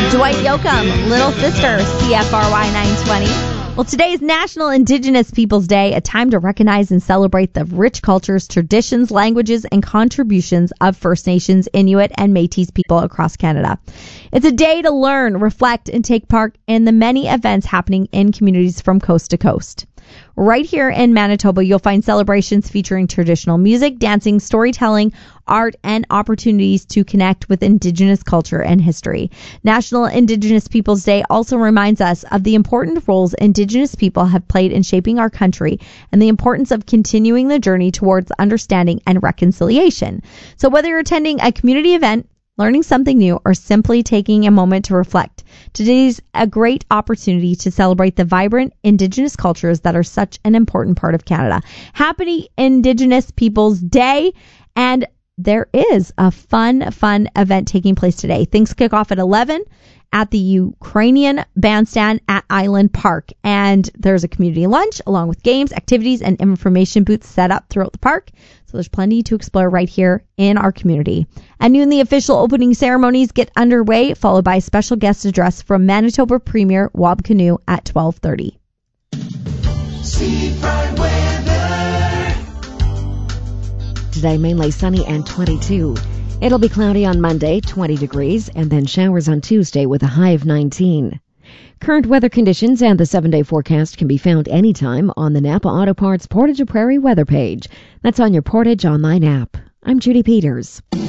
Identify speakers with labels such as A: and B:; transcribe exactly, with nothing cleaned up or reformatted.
A: Dwight Yoakam, Little Sister, C F R Y nine twenty. Well, today is National Indigenous Peoples Day, a time to recognize and celebrate the rich cultures, traditions, languages, and contributions of First Nations, Inuit, and Métis people across Canada. It's a day to learn, reflect, and take part in the many events happening in communities from coast to coast. Right here in Manitoba, you'll find celebrations featuring traditional music, dancing, storytelling, art, and opportunities to connect with Indigenous culture and history. National Indigenous Peoples Day also reminds us of the important roles Indigenous people have played in shaping our country and the importance of continuing the journey towards understanding and reconciliation. So whether you're attending a community event, learning something new, or simply taking a moment to reflect, today's a great opportunity to celebrate the vibrant Indigenous cultures that are such an important part of Canada. Happy Indigenous Peoples Day, and there is a fun, fun event taking place today. Things kick off at eleven at the Ukrainian Bandstand at Island Park, and there's a community lunch along with games, activities, and information booths set up throughout the park. So there's plenty to explore right here in our community. At noon, the official opening ceremonies get underway, followed by a special guest address from Manitoba Premier Wab Kinew at twelve thirty.
B: Seafront weather.
C: Today, mainly sunny and twenty-two. It'll be cloudy on Monday, twenty degrees, and then showers on Tuesday with a high of nineteen. Current weather conditions and the seven-day forecast can be found anytime on the Napa Auto Parts Portage Prairie weather page. That's on your Portage Online app. I'm Judy Peters.